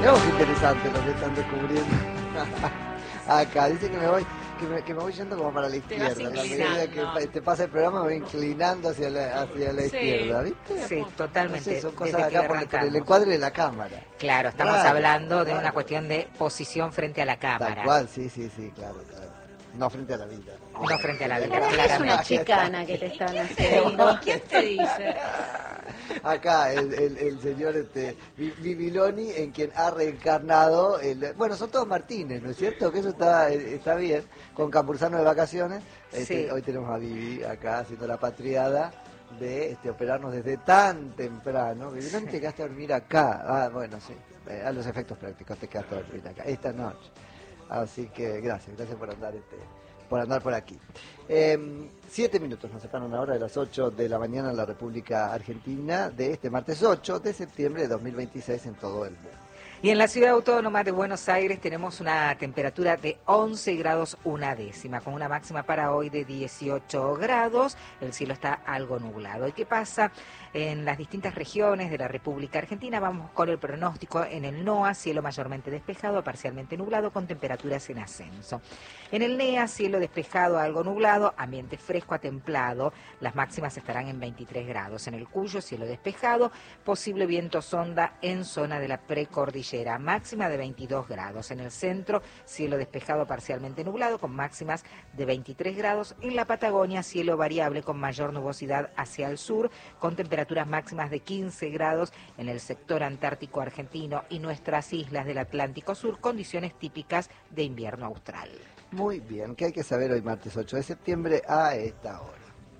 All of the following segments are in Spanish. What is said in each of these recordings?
Mirá qué interesante lo que están descubriendo. Acá dice que me voy, que me voy yendo como para la izquierda. A medida que te pasa el programa me voy inclinando hacia la izquierda, ¿viste? Sí, totalmente. No sé, son cosas acá por el encuadre de la cámara. Claro, estamos hablando de una cuestión de posición frente a la cámara. Tal cual, sí, claro. No frente a la vida. No frente a la vida, claramente. Es una chicana que te están haciendo. ¿Quién te dice? Acá el señor Bibiloni, en quien ha reencarnado, bueno, son todos Martínez, ¿no es cierto? Que eso está bien, con Campuzano de vacaciones. Sí. Hoy tenemos a Vivi acá haciendo la patriada de operarnos desde tan temprano. Bibiloni, te quedaste a dormir acá. Bueno, sí, a los efectos prácticos te quedaste a dormir acá, esta noche. Así que gracias por andar por aquí. 7 minutos nos separan ahora de las 8 de la mañana en la República Argentina de este martes 8 de septiembre de 2026 en todo el mundo. Y en la Ciudad Autónoma de Buenos Aires tenemos una temperatura de 11 grados una décima, con una máxima para hoy de 18 grados. El cielo está algo nublado. ¿Y qué pasa en las distintas regiones de la República Argentina? Vamos con el pronóstico. En el NOA, cielo mayormente despejado, parcialmente nublado, con temperaturas en ascenso. En el NEA, cielo despejado, algo nublado, ambiente fresco a templado. Las máximas estarán en 23 grados. En el Cuyo, cielo despejado, posible viento sonda en zona de la precordillera, máxima de 22 grados. En el centro, cielo despejado, parcialmente nublado, con máximas de 23 grados. En la Patagonia, cielo variable con mayor nubosidad hacia el sur, con temperaturas máximas de 15 grados. En el sector antártico argentino y nuestras islas del Atlántico Sur, condiciones típicas de invierno austral. Muy bien, ¿qué hay que saber hoy martes 8 de septiembre a esta hora?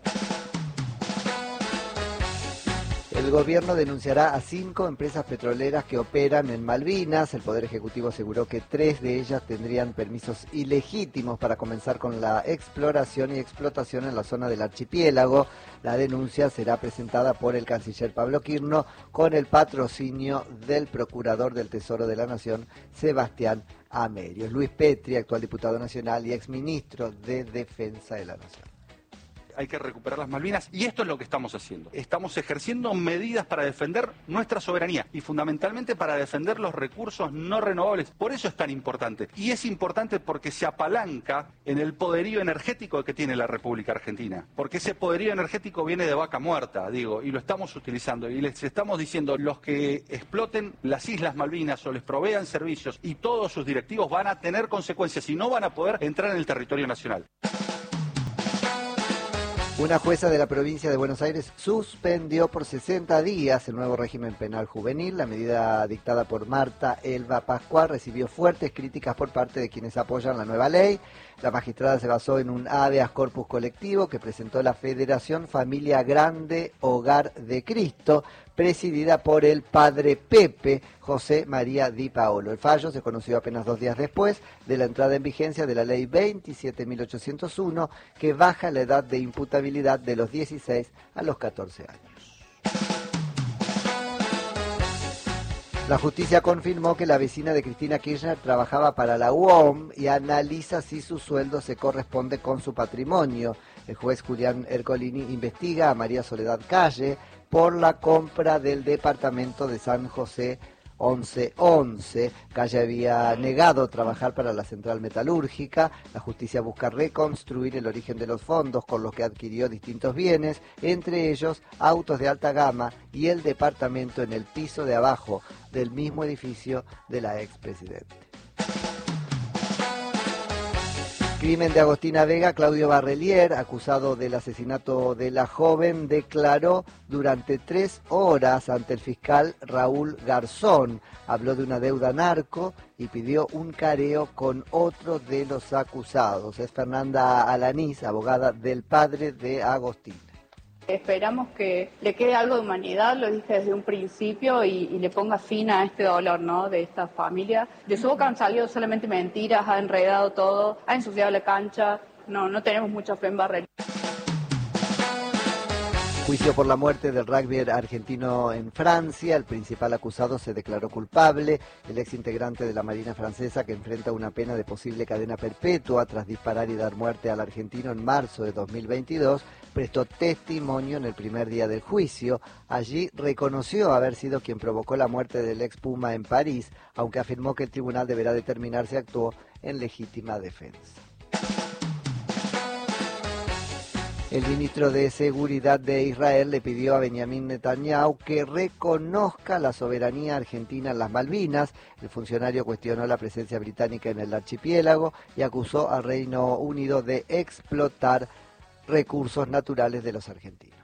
El gobierno denunciará a 5 empresas petroleras que operan en Malvinas. El Poder Ejecutivo aseguró que 3 de ellas tendrían permisos ilegítimos para comenzar con la exploración y explotación en la zona del archipiélago. La denuncia será presentada por el canciller Pablo Quirno con el patrocinio del Procurador del Tesoro de la Nación, Sebastián Amerio. Luis Petri, actual diputado nacional y exministro de Defensa de la Nación. Hay que recuperar las Malvinas y esto es lo que estamos haciendo. Estamos ejerciendo medidas para defender nuestra soberanía y fundamentalmente para defender los recursos no renovables. Por eso es tan importante. Y es importante porque se apalanca en el poderío energético que tiene la República Argentina. Porque ese poderío energético viene de vaca muerta, y lo estamos utilizando. Y les estamos diciendo, los que exploten las Islas Malvinas o les provean servicios y todos sus directivos van a tener consecuencias y no van a poder entrar en el territorio nacional. Una jueza de la provincia de Buenos Aires suspendió por 60 días el nuevo régimen penal juvenil. La medida dictada por Marta Elba Pascual recibió fuertes críticas por parte de quienes apoyan la nueva ley. La magistrada se basó en un habeas corpus colectivo que presentó la Federación Familia Grande Hogar de Cristo, presidida por el padre Pepe José María Di Paolo. El fallo se conoció apenas 2 días después de la entrada en vigencia de la ley 27.801, que baja la edad de imputabilidad de los 16 a los 14 años. La justicia confirmó que la vecina de Cristina Kirchner trabajaba para la UOM y analiza si su sueldo se corresponde con su patrimonio. El juez Julián Ercolini investiga a María Soledad Calle por la compra del departamento de San José 1111. Calle había negado trabajar para la central metalúrgica. La justicia busca reconstruir el origen de los fondos con los que adquirió distintos bienes, entre ellos autos de alta gama y el departamento en el piso de abajo del mismo edificio de la expresidente. Crimen de Agostina Vega. Claudio Barrelier, acusado del asesinato de la joven, declaró durante 3 horas ante el fiscal Raúl Garzón. Habló de una deuda narco y pidió un careo con otro de los acusados. Es Fernanda Alanís, abogada del padre de Agostina. Esperamos que le quede algo de humanidad, lo dije desde un principio, y le ponga fin a este dolor, ¿no?, de esta familia. De su boca han salido solamente mentiras, ha enredado todo, ha ensuciado la cancha. No tenemos mucha fe en Barrelier. Juicio por la muerte del rugby argentino en Francia. El principal acusado se declaró culpable. El ex integrante de la Marina francesa, que enfrenta una pena de posible cadena perpetua tras disparar y dar muerte al argentino en marzo de 2022, prestó testimonio en el primer día del juicio. Allí reconoció haber sido quien provocó la muerte del ex Puma en París, aunque afirmó que el tribunal deberá determinar si actuó en legítima defensa. El ministro de Seguridad de Israel le pidió a Benjamín Netanyahu que reconozca la soberanía argentina en las Malvinas. El funcionario cuestionó la presencia británica en el archipiélago y acusó al Reino Unido de explotar recursos naturales de los argentinos.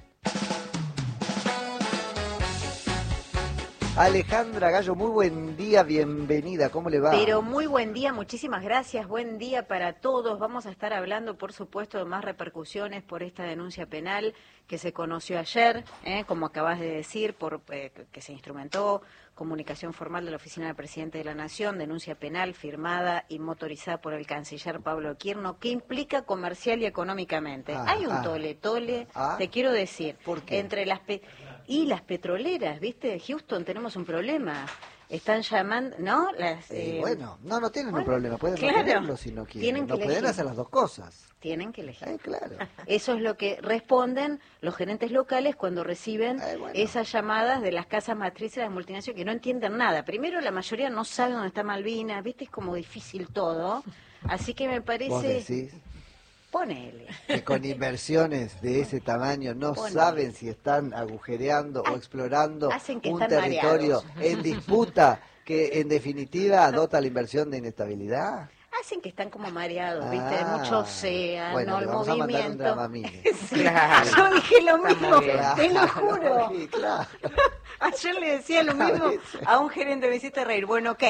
Alejandra Gallo, muy buen día, bienvenida, ¿cómo le va? Pero muy buen día, muchísimas gracias, buen día para todos. Vamos a estar hablando, por supuesto, de más repercusiones por esta denuncia penal que se conoció ayer, como acabas de decir, que se instrumentó, comunicación formal de la Oficina del Presidente de la Nación, denuncia penal firmada y motorizada por el canciller Pablo Quirno, que implica comercial y económicamente. Hay un tole-tole, te quiero decir, ¿por qué? Entre las petroleras, ¿viste? Houston, tenemos un problema. Están llamando, ¿no? Bueno, no tienen un problema, pueden no tenerlo si no quieren. No pueden hacer las dos cosas. Tienen que elegir. Claro. Eso es lo que responden los gerentes locales cuando reciben esas llamadas de las casas matrices de las multinacionales que no entienden nada. Primero, la mayoría no sabe dónde está Malvinas, ¿viste? Es como difícil todo. Así que me parece... ¿Vos decís? Ponele. Que con inversiones de ese tamaño no saben si están agujereando o explorando un territorio en disputa que en definitiva adopta la inversión de inestabilidad. Hacen que están como mareados, ¿viste? Mucho océano, el vamos movimiento. A mandar un Sí, yo dije lo mismo, te lo juro. Sí, claro. Ayer le decía lo mismo a un gerente de visita reír. Bueno, ok.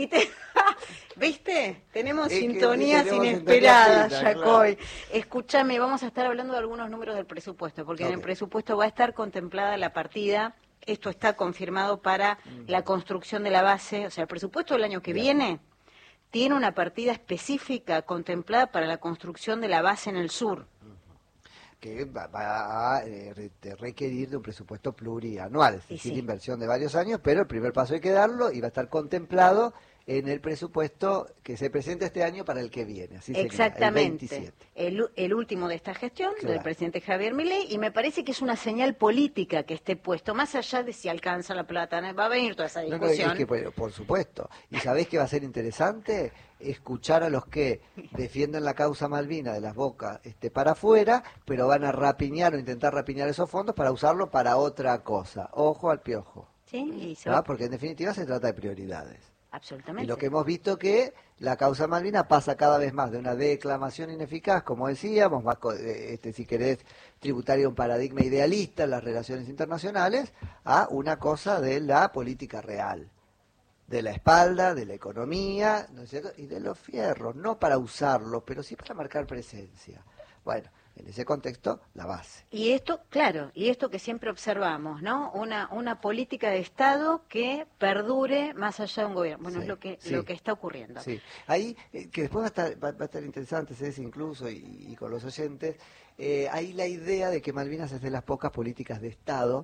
¿Viste? Tenemos sintonías inesperadas, Yacoy. Claro. Escúchame, vamos a estar hablando de algunos números del presupuesto, porque en el presupuesto va a estar contemplada la partida, esto está confirmado para la construcción de la base, o sea, el presupuesto del año que viene tiene una partida específica contemplada para la construcción de la base en el sur. Que va a requerir de un presupuesto plurianual, es decir, inversión de varios años, pero el primer paso hay que darlo y va a estar contemplado en el presupuesto que se presenta este año para el que viene. Así exactamente, sería, el 27. El último de esta gestión, del presidente Javier Milei, y me parece que es una señal política que esté puesto, más allá de si alcanza la plata, ¿no? Va a venir toda esa discusión. Es que, por supuesto, y ¿sabés qué va a ser interesante? Escuchar a los que defienden la causa Malvina de las bocas para afuera, pero van a rapiñar o intentar rapiñar esos fondos para usarlo para otra cosa. Ojo al piojo. Sí, porque en definitiva se trata de prioridades. Absolutamente. Y lo que hemos visto que la causa Malvina pasa cada vez más de una declamación ineficaz, como decíamos, más si querés, tributaria un paradigma idealista en las relaciones internacionales, a una cosa de la política real, de la espalda, de la economía, ¿no es cierto? Y de los fierros, no para usarlos, pero sí para marcar presencia. Bueno, en ese contexto, la base. Y esto, claro, y esto que siempre observamos, ¿no? Una política de Estado que perdure más allá de un gobierno. Bueno, es lo que está ocurriendo. Sí, ahí, que después va a estar interesante, Ceci, incluso, y con los oyentes, hay la idea de que Malvinas es de las pocas políticas de Estado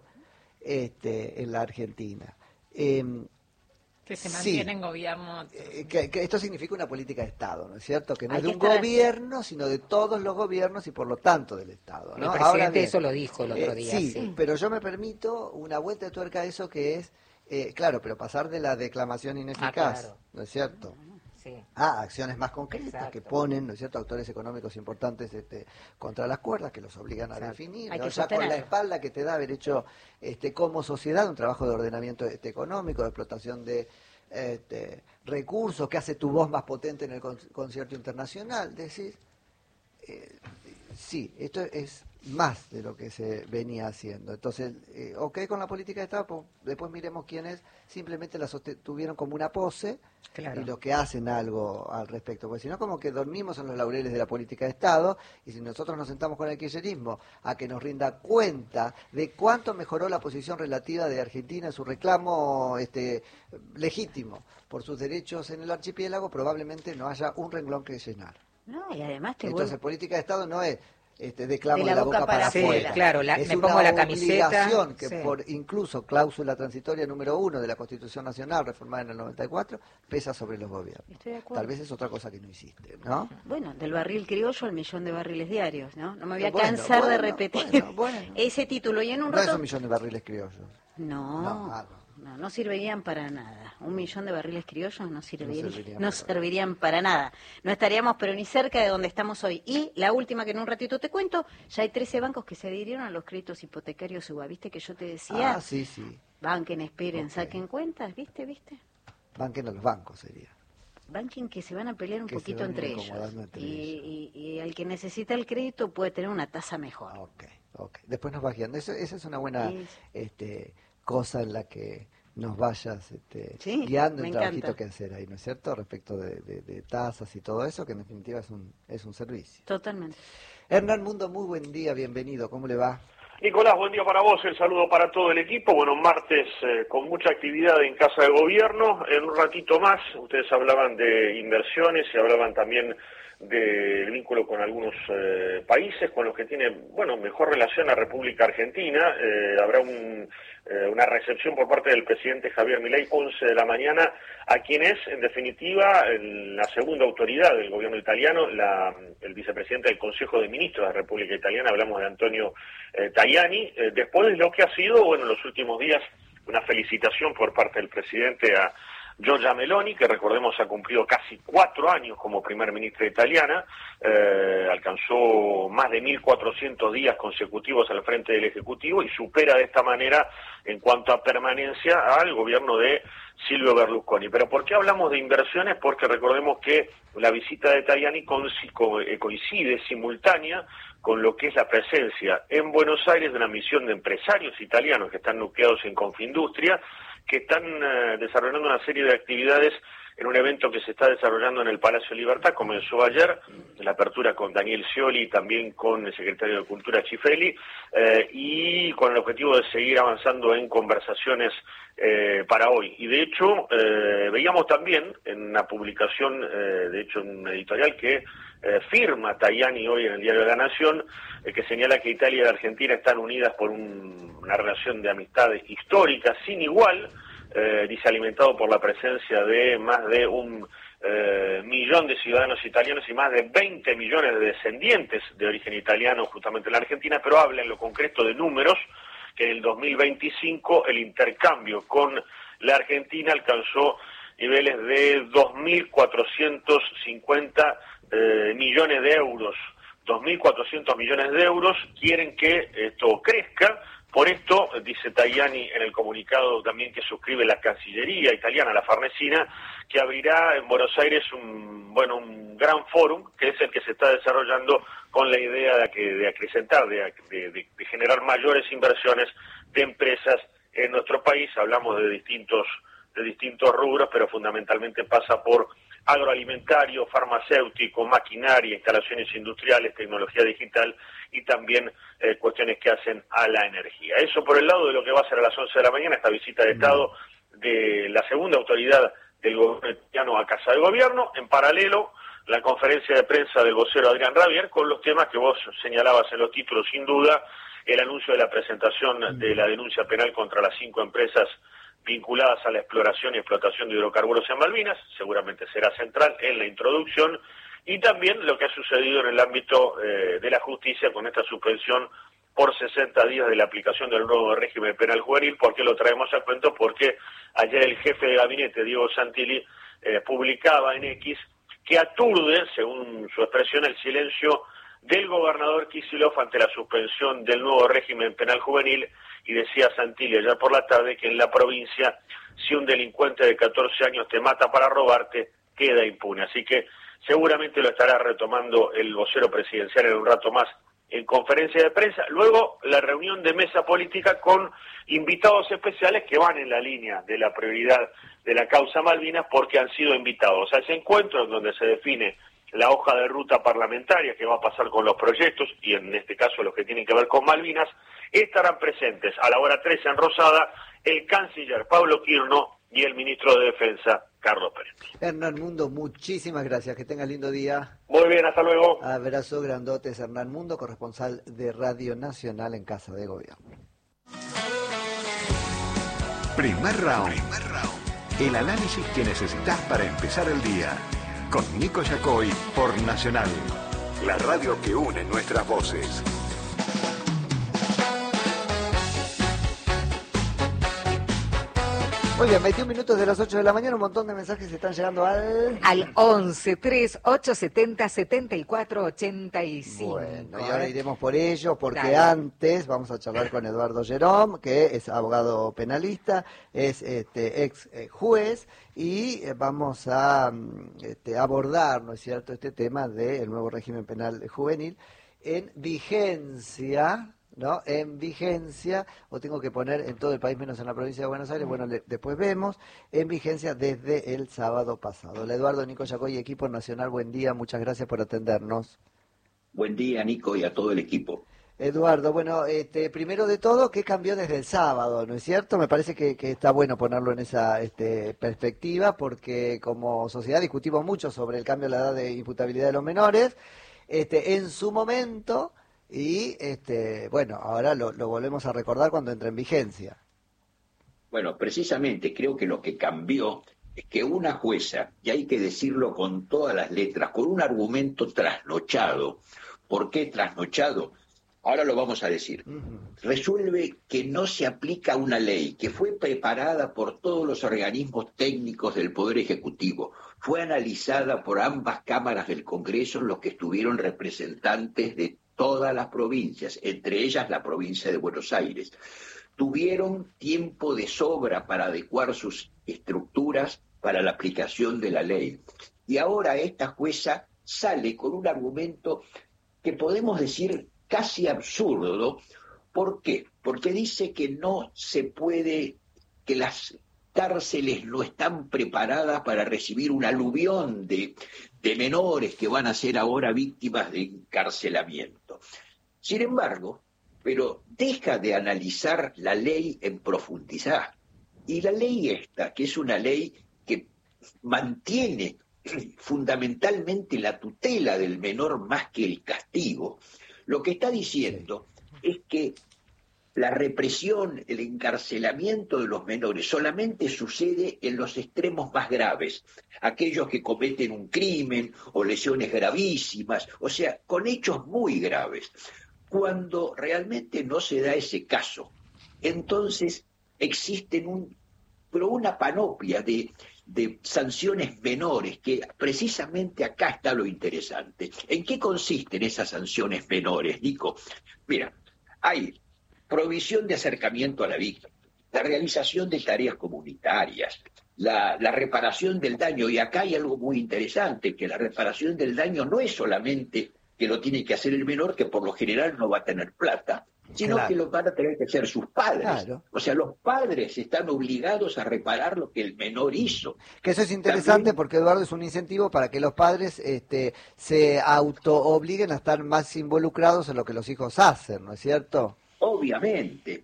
en la Argentina. Que se mantiene en gobierno. Que esto significa una política de Estado, ¿no es cierto? Que no es de un gobierno, sino de todos los gobiernos y por lo tanto del Estado, ¿no? El presidente eso lo dijo el otro día. Sí, pero yo me permito una vuelta de tuerca a eso que es, claro, pero pasar de la declamación ineficaz, ¿no es cierto? A acciones más concretas que ponen, ¿no es cierto?, actores económicos importantes contra las cuerdas, que los obligan a definir, ¿no? Ya con la espalda que te da haber hecho como sociedad un trabajo de ordenamiento económico, de explotación de recursos, que hace tu voz más potente en el concierto internacional. Decís, sí, esto es más de lo que se venía haciendo. Entonces, ok con la política de Estado, pues, después miremos quiénes simplemente la tuvieron como una pose y los que hacen algo al respecto. Porque si no, como que dormimos en los laureles de la política de Estado, y si nosotros nos sentamos con el kirchnerismo a que nos rinda cuenta de cuánto mejoró la posición relativa de Argentina en su reclamo legítimo por sus derechos en el archipiélago, probablemente no haya un renglón que llenar. No, y además Entonces, política de Estado no es declamo de la boca para sí, afuera. Claro, es me una pongo la camiseta. Obligación que Sí. por incluso cláusula transitoria número 1 de la Constitución Nacional, reformada en el 94, pesa sobre los gobiernos. Estoy de acuerdo. Tal vez es otra cosa que no hiciste, ¿no? Bueno, del barril criollo al millón de barriles diarios, ¿no? No me voy a Bueno, cansar de bueno, repetir bueno. ese título. Y en un No es rato... un millón de barriles criollos. No, No, no servirían para nada. 1 millón de barriles criollos no servirían servirían para nada. No estaríamos pero ni cerca de donde estamos hoy. Y la última que en un ratito te cuento, ya hay 13 bancos que se adhirieron a los créditos hipotecarios UBA. ¿Viste que yo te decía? Ah, sí, sí. Banquen, esperen, Ok. saquen cuentas, ¿viste? Banquen a los bancos sería. Banquen que se van a pelear un Que se poquito van entre ellos. incomodando entre Y el que necesita el crédito puede tener una tasa mejor. Ok. Después nos vas guiando. Esa es una buena Sí. cosa en la que nos vayas Sí, guiando me el trabajito encanta. que hacer ahí, ¿no es cierto? Respecto de tasas y todo eso, que en definitiva es un servicio. Totalmente. Hernán Mundo, muy buen día, bienvenido. ¿Cómo le va? Nicolás, buen día para vos, el saludo para todo el equipo. Bueno, martes con mucha actividad en Casa de Gobierno. En un ratito más, ustedes hablaban de inversiones y hablaban también del vínculo con algunos países con los que tiene, mejor relación la República Argentina. Habrá una recepción por parte del presidente Javier Milei, 11 de la mañana, a quien es, en definitiva, la segunda autoridad del gobierno italiano, el vicepresidente del Consejo de Ministros de la República Italiana, hablamos de Antonio Tajani, después de lo que ha sido, en los últimos días, una felicitación por parte del presidente a Giorgia Meloni, que recordemos ha cumplido casi 4 años como primer ministra italiana, alcanzó más de 1.400 días consecutivos al frente del Ejecutivo y supera de esta manera, en cuanto a permanencia, al gobierno de Silvio Berlusconi. ¿Pero por qué hablamos de inversiones? Porque recordemos que la visita de Tajani coincide simultánea con lo que es la presencia en Buenos Aires de una misión de empresarios italianos que están nucleados en Confindustria, que están desarrollando una serie de actividades en un evento que se está desarrollando en el Palacio Libertad. Comenzó ayer, la apertura con Daniel Scioli y también con el secretario de Cultura Cifelli, y con el objetivo de seguir avanzando en conversaciones para hoy. Y de hecho, veíamos también en una publicación, de hecho en un editorial que firma Tajani hoy en el Diario de la Nación, que señala que Italia y la Argentina están unidas por una relación de amistad histórica sin igual, dice alimentado por la presencia de más de 1 millón de ciudadanos italianos y más de 20 millones de descendientes de origen italiano justamente en la Argentina, pero habla en lo concreto de números, que en el 2025 el intercambio con la Argentina alcanzó niveles de 2.450 millones de euros. 2.400 millones de euros, quieren que esto crezca. Por esto, dice Tajani en el comunicado también que suscribe la Cancillería italiana, la Farnesina, que abrirá en Buenos Aires un gran fórum, que es el que se está desarrollando con la idea de acrecentar, de generar mayores inversiones de empresas en nuestro país. Hablamos de distintos rubros, pero fundamentalmente pasa por agroalimentario, farmacéutico, maquinaria, instalaciones industriales, tecnología digital y también cuestiones que hacen a la energía. Eso por el lado de lo que va a ser a las 11 de la mañana, esta visita de Estado de la segunda autoridad del gobierno italiano a Casa de Gobierno. En paralelo, la conferencia de prensa del vocero Adrián Rabier con los temas que vos señalabas en los títulos, sin duda, el anuncio de la presentación de la denuncia penal contra las 5 empresas vinculadas a la exploración y explotación de hidrocarburos en Malvinas, seguramente será central en la introducción, y también lo que ha sucedido en el ámbito de la justicia con esta suspensión por 60 días de la aplicación del nuevo régimen penal juvenil. ¿Por qué lo traemos a cuento? Porque ayer el jefe de gabinete, Diego Santilli, publicaba en X que aturde, según su expresión, el silencio del gobernador Kicillof ante la suspensión del nuevo régimen penal juvenil, y decía Santilli ayer por la tarde que en la provincia, si un delincuente de 14 años te mata para robarte, queda impune. Así que seguramente lo estará retomando el vocero presidencial en un rato más en conferencia de prensa. Luego la reunión de mesa política con invitados especiales que van en la línea de la prioridad de la causa Malvinas, porque han sido invitados a ese encuentro en donde se define la hoja de ruta parlamentaria que va a pasar con los proyectos, y en este caso los que tienen que ver con Malvinas. Estarán presentes a la hora 13 en Rosada el canciller Pablo Quirno y el ministro de Defensa Carlos Pérez. Hernán Mundo, muchísimas gracias, que tengas lindo día. Muy bien, hasta luego. Abrazo grandote, es Hernán Mundo, corresponsal de Radio Nacional en Casa de Gobierno. Primer round. El análisis que necesitas para empezar el día. Con Nico Yacoy por Nacional. La radio que une nuestras voces. Muy bien, 21 minutos de las 8 de la mañana, un montón de mensajes están llegando al 11-3870-7485. Bueno, y ahora iremos por ello, porque Dale. Antes vamos a charlar con Eduardo Jerome, que es abogado penalista, es ex juez, y vamos a abordar, ¿no es cierto?, este tema del nuevo régimen penal juvenil en vigencia, ¿no? En vigencia, o tengo que poner en todo el país menos en la provincia de Buenos Aires, bueno, después vemos, en vigencia desde el sábado pasado. Hola Eduardo, Nico Yacoy, equipo nacional, buen día, muchas gracias por atendernos. Buen día, Nico, y a todo el equipo. Eduardo, bueno, primero de todo, ¿qué cambió desde el sábado, no es cierto? Me parece que está bueno ponerlo en esa perspectiva, porque como sociedad discutimos mucho sobre el cambio de la edad de imputabilidad de los menores, en su momento... Y, bueno, ahora lo volvemos a recordar cuando entra en vigencia. Bueno, precisamente creo que lo que cambió es que una jueza, y hay que decirlo con todas las letras, con un argumento trasnochado. ¿Por qué trasnochado? Ahora lo vamos a decir. Resuelve que no se aplica una ley que fue preparada por todos los organismos técnicos del Poder Ejecutivo. Fue analizada por ambas cámaras del Congreso, los que estuvieron representantes de todas las provincias, entre ellas la provincia de Buenos Aires. Tuvieron tiempo de sobra para adecuar sus estructuras para la aplicación de la ley. Y ahora esta jueza sale con un argumento que podemos decir casi absurdo. ¿Por qué? Porque dice que no se puede, que las cárceles no están preparadas para recibir un aluvión de menores que van a ser ahora víctimas de encarcelamiento. Sin embargo, pero deja de analizar la ley en profundidad. Y la ley esta, que es una ley que mantiene fundamentalmente la tutela del menor más que el castigo, lo que está diciendo es que la represión, el encarcelamiento de los menores solamente sucede en los extremos más graves, aquellos que cometen un crimen o lesiones gravísimas, o sea, con hechos muy graves. Cuando realmente no se da ese caso, entonces existen una panoplia de sanciones menores, que precisamente acá está lo interesante. ¿En qué consisten esas sanciones menores, Nico? Mira, hay provisión de acercamiento a la víctima, la realización de tareas comunitarias, la reparación del daño, y acá hay algo muy interesante, que la reparación del daño no es solamente que lo tiene que hacer el menor, que por lo general no va a tener plata, sino que lo van a tener que hacer sus padres. Claro. O sea, los padres están obligados a reparar lo que el menor hizo. Que eso es interesante. También, porque, Eduardo, es un incentivo para que los padres se auto-obliguen a estar más involucrados en lo que los hijos hacen, ¿no es cierto? Obviamente.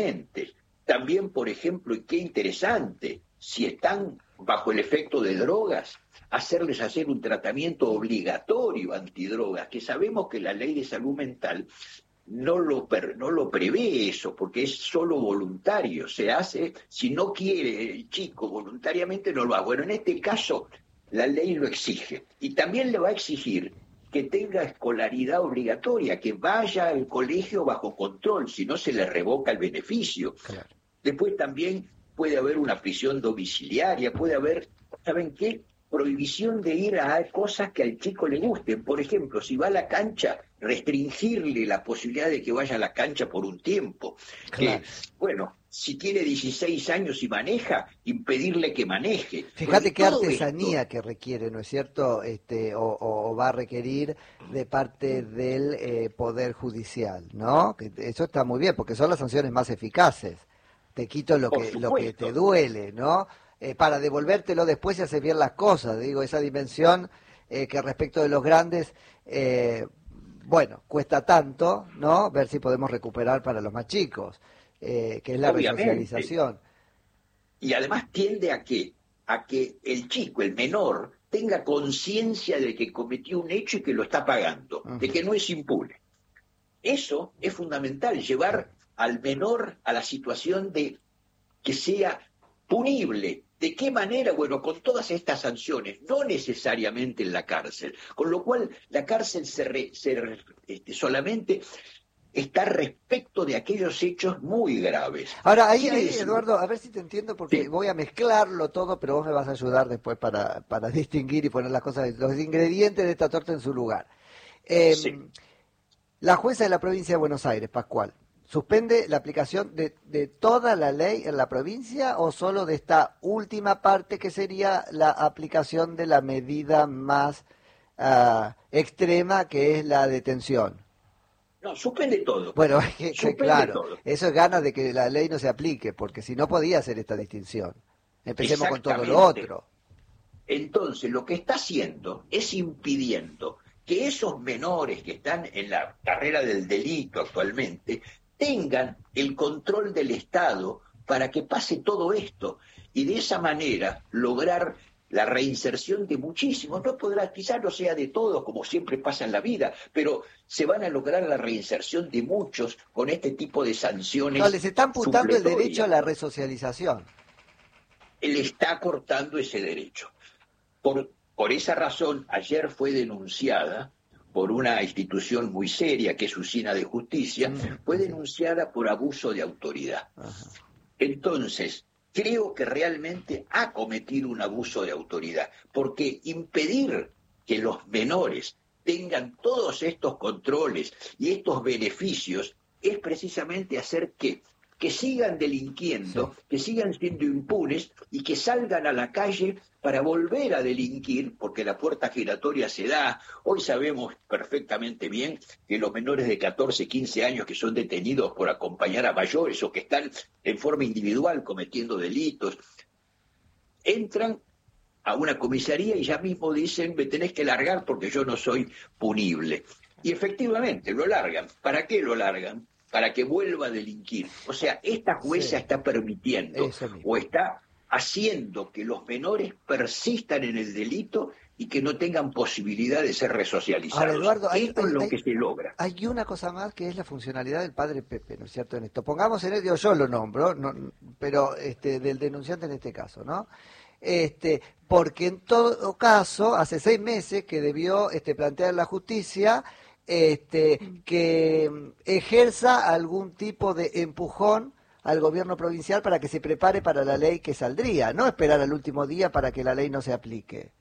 También, por ejemplo, y qué interesante, si están bajo el efecto de drogas, hacerles hacer un tratamiento obligatorio antidrogas, que sabemos que la ley de salud mental no lo prevé eso, porque es solo voluntario, se hace, si no quiere el chico voluntariamente no lo hace. Bueno, en este caso la ley lo exige, y también le va a exigir que tenga escolaridad obligatoria, que vaya al colegio bajo control, si no se le revoca el beneficio. Claro. Después también puede haber una prisión domiciliaria, puede haber, ¿saben qué?, prohibición de ir a cosas que al chico le gusten. Por ejemplo, si va a la cancha, restringirle la posibilidad de que vaya a la cancha por un tiempo. Claro. Bueno, si tiene 16 años y maneja, impedirle que maneje. Fíjate qué artesanía que requiere, ¿no es cierto? O va a requerir de parte del Poder Judicial, ¿no? Eso está muy bien, porque son las sanciones más eficaces. Te quito lo que te duele, ¿no? Para devolvértelo después si haces bien las cosas. Digo, esa dimensión que respecto de los grandes, bueno, cuesta tanto, ¿no? Ver si podemos recuperar para los más chicos, que es la resocialización. Y además tiende a qué? a que el chico, el menor, tenga conciencia de que cometió un hecho y que lo está pagando, de que no es impune. Eso es fundamental, llevar al menor a la situación de que sea punible. ¿De qué manera? Bueno, con todas estas sanciones, no necesariamente en la cárcel, con lo cual la cárcel solamente está respecto de aquellos hechos muy graves. Ahora, ahí, Eduardo, a ver si te entiendo, porque voy a mezclarlo todo, pero vos me vas a ayudar después para distinguir y poner las cosas, los ingredientes de esta torta en su lugar. La jueza de la provincia de Buenos Aires, Pascual, ¿suspende la aplicación de toda la ley en la provincia o solo de esta última parte que sería la aplicación de la medida más extrema, que es la detención? No, suspende todo. Bueno, claro, todo. Eso es ganas de que la ley no se aplique, porque si no podía hacer esta distinción. Empecemos con todo lo otro. Entonces, lo que está haciendo es impidiendo que esos menores que están en la carrera del delito actualmente tengan el control del Estado para que pase todo esto y de esa manera lograr la reinserción de muchísimos. No podrá, quizás no sea de todos, como siempre pasa en la vida, pero se van a lograr la reinserción de muchos con este tipo de sanciones. No, les está amputando el derecho a la resocialización. Él está cortando ese derecho. Por esa razón, ayer fue denunciada por una institución muy seria, que es Usina de Justicia, fue denunciada por abuso de autoridad. Entonces, creo que realmente ha cometido un abuso de autoridad, porque impedir que los menores tengan todos estos controles y estos beneficios es precisamente hacer que sigan delinquiendo, que sigan siendo impunes y que salgan a la calle para volver a delinquir, porque la puerta giratoria se da. Hoy sabemos perfectamente bien que los menores de 14, 15 años que son detenidos por acompañar a mayores o que están en forma individual cometiendo delitos, entran a una comisaría y ya mismo dicen, me tenés que largar porque yo no soy punible. Y efectivamente lo largan. ¿Para qué lo largan? Para que vuelva a delinquir. O sea, esta jueza está permitiendo o está haciendo que los menores persistan en el delito y que no tengan posibilidad de ser resocializados. Ahora, Eduardo, esto es lo que se logra. Hay una cosa más que es la funcionalidad del padre Pepe, ¿no es cierto? En esto, pongamos en ello, yo lo nombro, pero del denunciante en este caso, ¿no? Porque en todo caso, hace 6 meses que debió plantear la justicia que ejerza algún tipo de empujón al gobierno provincial para que se prepare para la ley que saldría, no esperar al último día para que la ley no se aplique.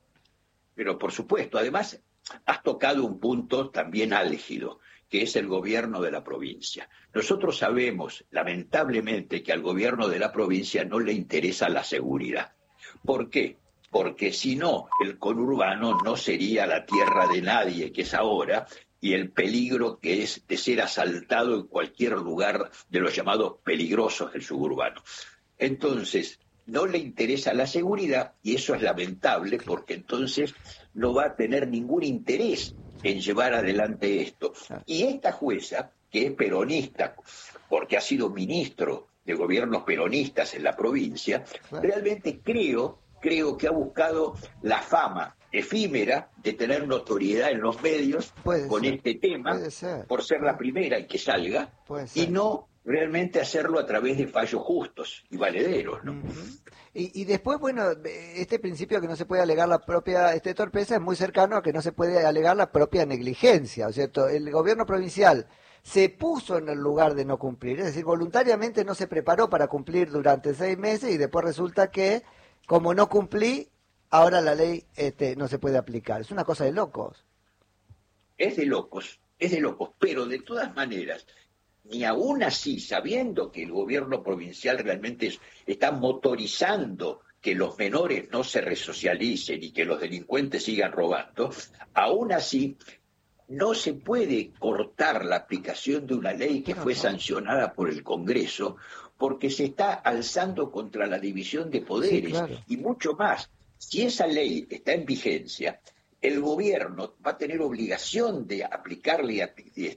Pero por supuesto, además has tocado un punto también álgido, que es el gobierno de la provincia. Nosotros sabemos, lamentablemente, que al gobierno de la provincia no le interesa la seguridad. ¿Por qué? Porque si no, el conurbano no sería la tierra de nadie, que es ahora, y el peligro que es de ser asaltado en cualquier lugar de los llamados peligrosos del suburbano. Entonces, no le interesa la seguridad y eso es lamentable porque entonces no va a tener ningún interés en llevar adelante esto. Y esta jueza, que es peronista, porque ha sido ministro de gobiernos peronistas en la provincia, realmente creo que ha buscado la fama efímera de tener notoriedad en los medios con este tema, por ser la primera y que salga, y no realmente hacerlo a través de fallos justos y valederos, ¿no? Y después, bueno, este principio que no se puede alegar la propia torpeza es muy cercano a que no se puede alegar la propia negligencia, ¿cierto? El gobierno provincial se puso en el lugar de no cumplir, es decir, voluntariamente no se preparó para cumplir durante 6 meses y después resulta que, como no cumplí, ahora la ley no se puede aplicar. Es una cosa de locos. Es de locos, pero de todas maneras, ni aún así, sabiendo que el gobierno provincial realmente está motorizando que los menores no se resocialicen y que los delincuentes sigan robando, aún así no se puede cortar la aplicación de una ley que fue sancionada por el Congreso porque se está alzando contra la división de poderes y mucho más. Si esa ley está en vigencia, el gobierno va a tener obligación de aplicarle,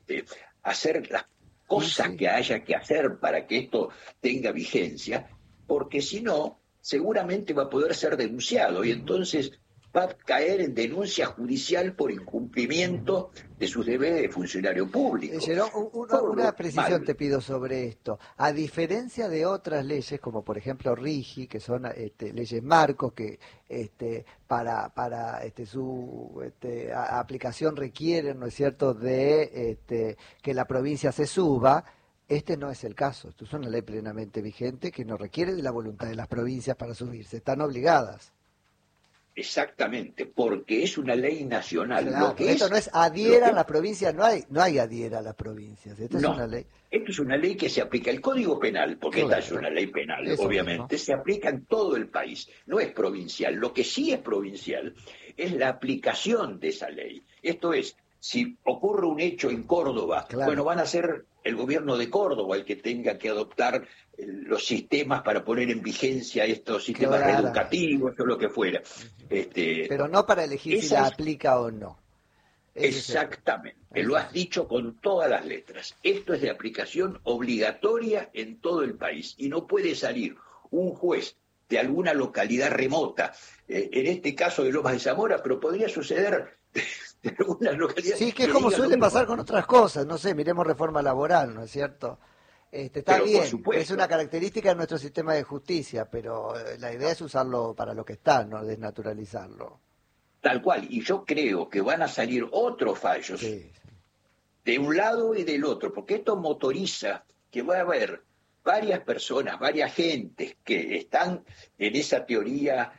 hacer las cosas que haya que hacer para que esto tenga vigencia, porque si no, seguramente va a poder ser denunciado y entonces va a caer en denuncia judicial por incumplimiento de sus deberes de funcionario público. Una precisión te pido sobre esto. A diferencia de otras leyes, como por ejemplo RIGI, que son leyes marcos que para su aplicación requieren, ¿no es cierto?, de que la provincia se suba. Este no es el caso. Esto es una ley plenamente vigente que no requiere de la voluntad de las provincias para subirse. Están obligadas. Exactamente, porque es una ley nacional. Claro, esto no es adhiera a la provincia, no hay adhiera a las provincias. Esto es una ley. Esto es una ley que se aplica. El Código Penal, porque esta es una ley penal, obviamente, se aplica en todo el país. No es provincial. Lo que sí es provincial es la aplicación de esa ley. Esto es, si ocurre un hecho en Córdoba, bueno, van a ser el gobierno de Córdoba el que tenga que adoptar los sistemas para poner en vigencia estos sistemas reeducativos o lo que fuera. Pero no para elegir si la aplica o no. Exactamente, lo has dicho con todas las letras. Esto es de aplicación obligatoria en todo el país y no puede salir un juez de alguna localidad remota, en este caso de Lomas de Zamora, pero podría suceder de alguna localidad. Sí, que es como suele pasar con otras cosas, no sé, miremos reforma laboral, ¿no es cierto? Está pero bien, es una característica de nuestro sistema de justicia, pero la idea es usarlo para lo que está, no desnaturalizarlo. Tal cual, y yo creo que van a salir otros fallos de un lado y del otro, porque esto motoriza que va a haber varias personas, varias gentes que están en esa teoría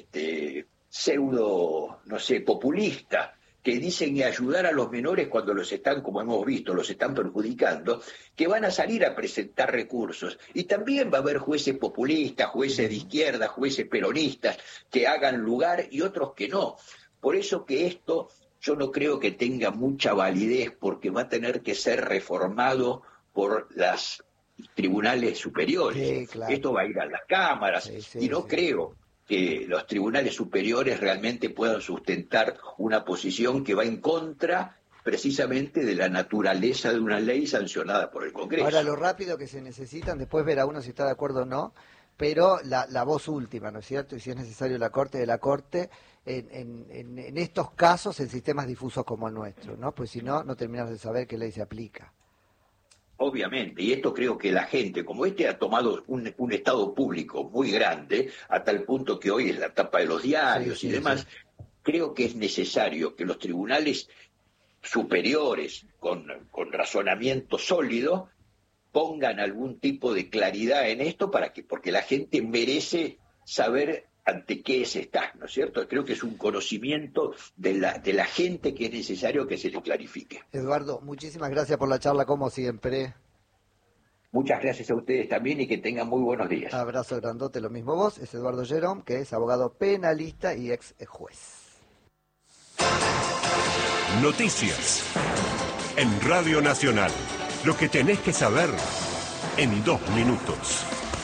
pseudo, no sé, populista, que dicen ayudar a los menores cuando los están, como hemos visto, los están perjudicando, que van a salir a presentar recursos. Y también va a haber jueces populistas, jueces de izquierda, jueces peronistas, que hagan lugar y otros que no. Por eso que esto yo no creo que tenga mucha validez, porque va a tener que ser reformado por los tribunales superiores. Sí, claro. Esto va a ir a las cámaras, y no creo que los tribunales superiores realmente puedan sustentar una posición que va en contra precisamente de la naturaleza de una ley sancionada por el Congreso. Ahora, lo rápido que se necesitan, después verá uno si está de acuerdo o no, pero la voz última, ¿no es cierto? Y si es necesario la Corte de la Corte, en estos casos en sistemas difusos como el nuestro, ¿no? Pues si no, no terminamos de saber qué ley se aplica. Obviamente, y esto creo que la gente, como ha tomado un estado público muy grande, a tal punto que hoy es la tapa de los diarios y demás, creo que es necesario que los tribunales superiores, con razonamiento sólido, pongan algún tipo de claridad en esto, porque la gente merece saber ante qué se está, ¿no es cierto? Creo que es un conocimiento de la gente que es necesario que se le clarifique. Eduardo, muchísimas gracias por la charla, como siempre. Muchas gracias a ustedes también y que tengan muy buenos días. Abrazo grandote, lo mismo vos. Es Eduardo Jerome, que es abogado penalista y ex juez. Noticias en Radio Nacional. Lo que tenés que saber en 2 minutos.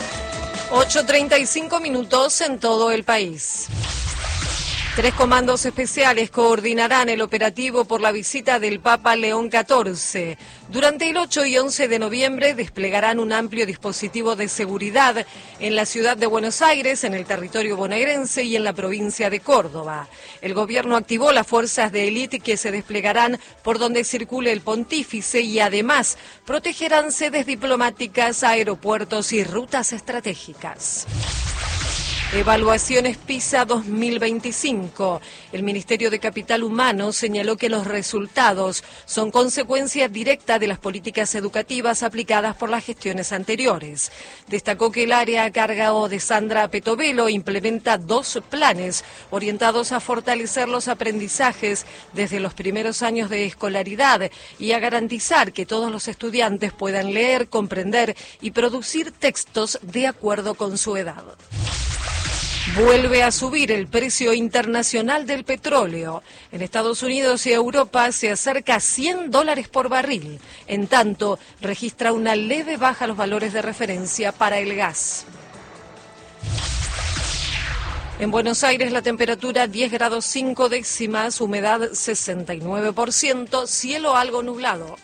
8:35 minutos en todo el país. 3 comandos especiales coordinarán el operativo por la visita del Papa León XIV. Durante el 8 y 11 de noviembre desplegarán un amplio dispositivo de seguridad en la ciudad de Buenos Aires, en el territorio bonaerense y en la provincia de Córdoba. El gobierno activó las fuerzas de élite que se desplegarán por donde circule el pontífice y además protegerán sedes diplomáticas, aeropuertos y rutas estratégicas. Evaluaciones PISA 2025. El Ministerio de Capital Humano señaló que los resultados son consecuencia directa de las políticas educativas aplicadas por las gestiones anteriores. Destacó que el área a cargo de Sandra Petovelo implementa 2 planes orientados a fortalecer los aprendizajes desde los primeros años de escolaridad y a garantizar que todos los estudiantes puedan leer, comprender y producir textos de acuerdo con su edad. Vuelve a subir el precio internacional del petróleo. En Estados Unidos y Europa se acerca a $100 por barril. En tanto, registra una leve baja los valores de referencia para el gas. En Buenos Aires la temperatura 10 grados 5 décimas, humedad 69%, cielo algo nublado.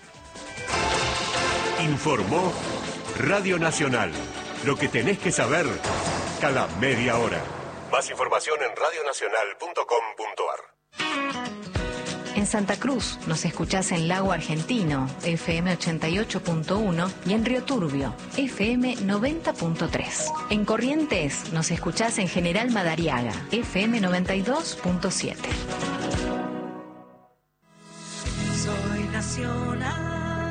Informó Radio Nacional. Lo que tenés que saber Marca la media hora. Más información en radionacional.com.ar. En Santa Cruz nos escuchás en Lago Argentino, FM 88.1, y en Río Turbio, FM 90.3. En Corrientes nos escuchás en General Madariaga, FM 92.7. Soy nacional.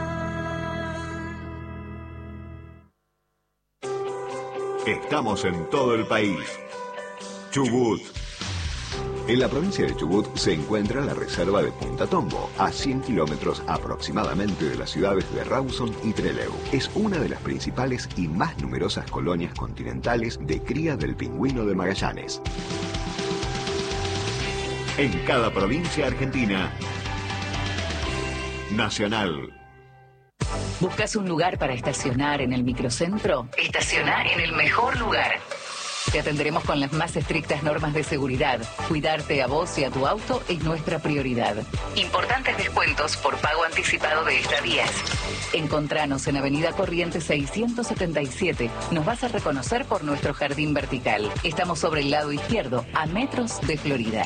Estamos en todo el país. Chubut. En la provincia de Chubut se encuentra la reserva de Punta Tombo, a 100 kilómetros aproximadamente de las ciudades de Rawson y Trelew. Es una de las principales y más numerosas colonias continentales de cría del pingüino de Magallanes. En cada provincia argentina, Nacional. ¿Buscas un lugar para estacionar en el microcentro? Estaciona en el mejor lugar. Te atenderemos con las más estrictas normas de seguridad. Cuidarte a vos y a tu auto es nuestra prioridad. Importantes descuentos por pago anticipado de estadías. Encontranos en Avenida Corrientes 677. Nos vas a reconocer por nuestro jardín vertical. Estamos sobre el lado izquierdo, a metros de Florida.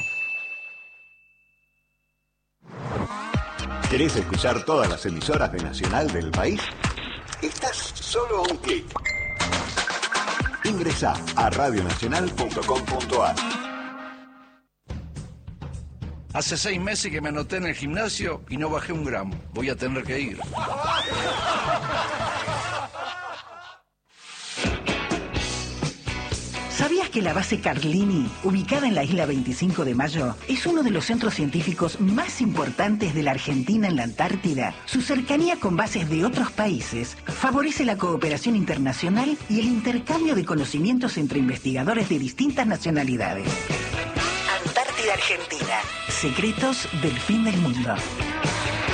¿Querés escuchar todas las emisoras de Nacional del país? Estás solo a un clic. Ingresá a radionacional.com.ar. Hace 6 meses que me anoté en el gimnasio y no bajé un gramo. Voy a tener que ir. ¿Sabías que la base Carlini, ubicada en la isla 25 de Mayo, es uno de los centros científicos más importantes de la Argentina en la Antártida? Su cercanía con bases de otros países favorece la cooperación internacional y el intercambio de conocimientos entre investigadores de distintas nacionalidades. Antártida Argentina. Secretos del fin del mundo.